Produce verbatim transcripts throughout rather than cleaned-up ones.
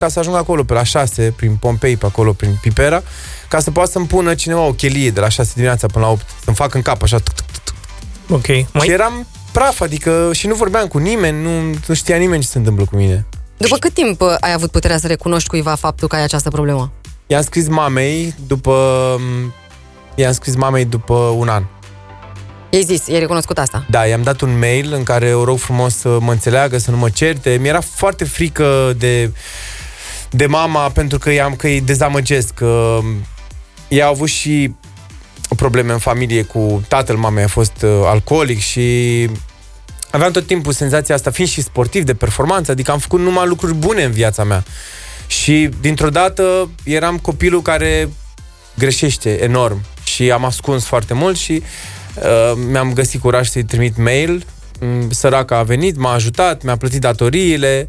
ca să ajung acolo pe la șase, prin Pompei, pe acolo, prin Pipera, ca să poată să-mi pună cineva o chelie de la șase dimineața până la opt, să-mi fac în cap așa. Ok. Mai... Și eram praf, adică și nu vorbeam cu nimeni, nu, nu știa nimeni ce se întâmplă cu mine. După cât timp ai avut puterea să recunoști cuiva faptul că ai această problemă? I-am scris mamei după... I-am scris mamei după un an. I-ai zis, i-ai recunoscut asta? Da, i-am dat un mail în care o rog frumos să mă înțeleagă, să nu mă certe. Mi-era foarte frică de, de mama pentru că, i-am, că îi dezamăgesc. Că ea a avut și probleme în familie cu tatăl mamei, a fost uh, alcoolic și aveam tot timpul senzația asta, fiind și sportiv de performanță, adică am făcut numai lucruri bune în viața mea. Și dintr-o dată eram copilul care greșește enorm și am ascuns foarte mult și uh, mi-am găsit curaj să-i trimit mail. Săraca a venit, m-a ajutat, mi-a plătit datoriile,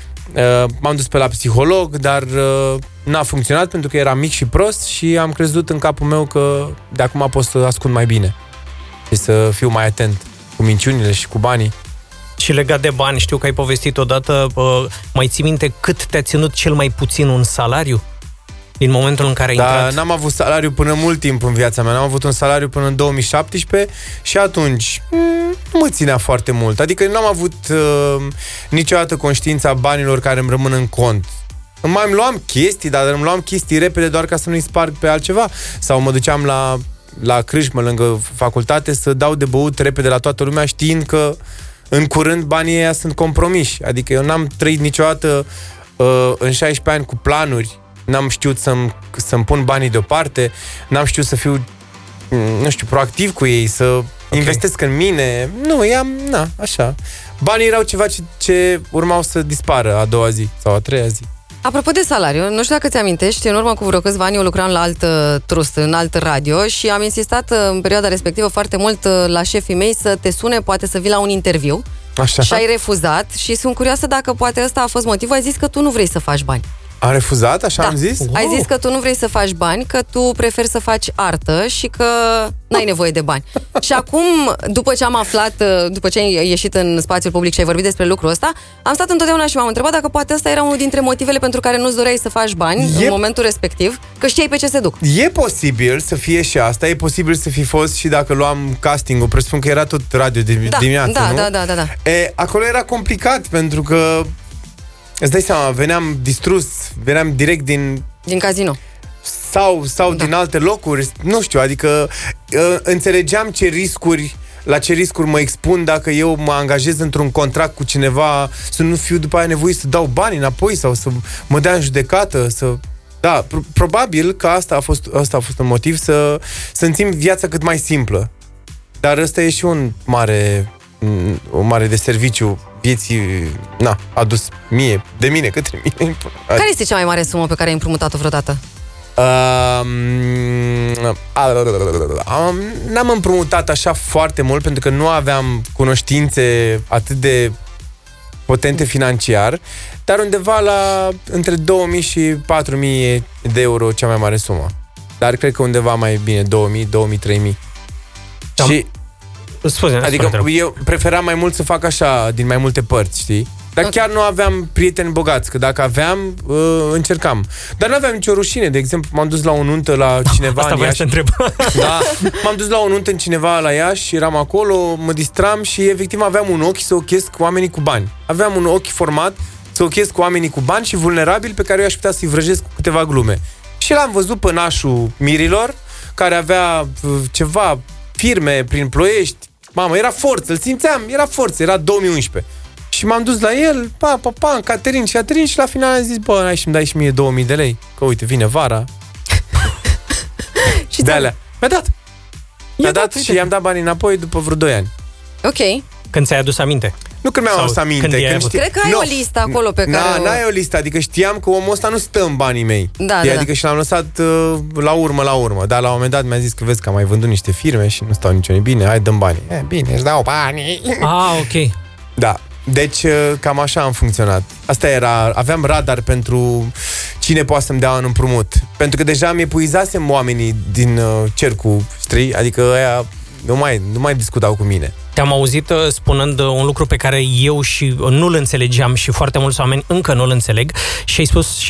uh, m-am dus pe la psiholog, dar uh, n-a funcționat pentru că eram mic și prost și am crezut în capul meu că de acum pot să ascund mai bine și să fiu mai atent cu minciunile și cu banii. Și legat de bani, știu că ai povestit odată, uh, mai ții minte cât te-a ținut cel mai puțin un salariu? Din momentul în care ai da, intrat? N-am avut salariu până mult timp în viața mea. N-am avut un salariu până în două mii șaptesprezece și atunci nu mă ținea foarte mult. Adică n-am avut uh, niciodată conștiința banilor care îmi rămân în cont. Mai îmi luam chestii, dar îmi luam chestii repede doar ca să nu-i sparg pe altceva. Sau mă duceam la, la crâșmă lângă facultate să dau de băut repede la toată lumea știind că în curând banii ăia sunt compromiși. Adică eu n-am trăit niciodată uh, în șaisprezece ani cu planuri. N-am știut să-mi, să-mi pun banii deoparte, n-am știut să fiu, nu știu, proactiv cu ei, să okay. investesc în mine. Nu, i-am, na, așa. Banii erau ceva ce, ce urmau să dispară a doua zi sau a treia zi. Apropo de salariu, nu știu dacă ți amintești, în urmă cu vreo câțiva ani eu lucram la alt trust, în alt radio și am insistat în perioada respectivă foarte mult la șefii mei să te sune, poate să vii la un interviu. Așa. Și ai refuzat și sunt curioasă dacă poate ăsta a fost motivul. Ai zis că tu nu vrei să faci bani. Am refuzat? Așa da. am zis? Wow. Ai zis că tu nu vrei să faci bani, că tu preferi să faci artă și că n-ai nevoie de bani. Și acum, după ce am aflat, după ce ai ieșit în spațiul public și ai vorbit despre lucrul ăsta, am stat întotdeauna și m-am întrebat dacă poate ăsta era unul dintre motivele pentru care nu-ți doreai să faci bani e... în momentul respectiv, că știai pe ce se duc. E posibil să fie și asta, e posibil să fi fost și dacă luam casting-ul, presupun că era tot radio de da, dimineață, da, nu? Da, da, da, da. E, acolo era complicat pentru că îți dai seama, veneam distrus, veneam direct din... Din casino. Sau, sau da. din alte locuri, nu știu, adică uh, înțelegeam ce riscuri, la ce riscuri mă expun dacă eu mă angajez într-un contract cu cineva, să nu fiu după aia nevoit să dau bani înapoi sau să mă dea în judecată, să... Da, pr- probabil că asta a fost, asta a fost un motiv să, să-mi țin viața cât mai simplă. Dar ăsta e și un mare, un mare de serviciu vieții, na, adus mie, de mine, către mine. Care este cea mai mare sumă pe care ai împrumutat-o vreodată? Uh, n-am împrumutat așa foarte mult pentru că nu aveam cunoștințe atât de potente financiar, dar undeva la între două mii și patru mii de euro cea mai mare sumă. Dar cred că undeva mai bine, două mii, două mii, trei mii. Și Scuze, adică eu preferam mai mult să fac așa, din mai multe părți, știi? Dar okay. chiar nu aveam prieteni bogați, că dacă aveam, uh, încercam. Dar nu aveam nicio rușine. De exemplu, m-am dus la o nuntă la cineva Asta în Iași. Asta voiam să întreb. Da, m-am dus la o nuntă în cineva la Iași, eram acolo, mă distram și efectiv aveam un ochi să ochesc oamenii cu bani. Aveam un ochi format să ochesc oamenii cu bani și vulnerabili pe care eu aș putea să-i vrăjesc cu câteva glume. Și l-am văzut pe nașul mirilor, care avea uh, ceva firme prin Ploiești. Mamă, era forță, îl simțeam, era forță, era două mii unsprezece. Și m-am dus la el, pa, pa, pa, în Caterin și Caterin și la final am zis, bă, n-ai și-mi dai și mie două mii de lei, că uite, vine vara. Și de alea. Mi-a dat. Mi-a dat, dat și i-am dat banii înapoi după vreo doi ani. Ok. Când ți-ai adus aminte? Nu când mi-am adus aminte. Când când știi... Cred că ai no. o listă acolo pe care... Na, n-ai o listă, adică știam că omul ăsta nu stă în banii mei. Da, e, da, adică da. și l-am lăsat uh, la urmă, la urmă. Dar la un moment dat mi-a zis că vezi că am mai vândut niște firme și nu stau nicio bine, hai dăm banii. E, bine, își dau banii. Ah, ok. Da. Deci, cam așa am funcționat. Asta era, aveam radar pentru cine poate să-mi dea un împrumut. Pentru că deja mi epuizasem oamenii din uh, cercul, știi? Adică aia nu mai, nu mai discutau cu mine. Te-am auzit uh, spunând uh, un lucru pe care eu și uh, nu-l înțelegeam și foarte mulți oameni încă nu-l înțeleg și ai spus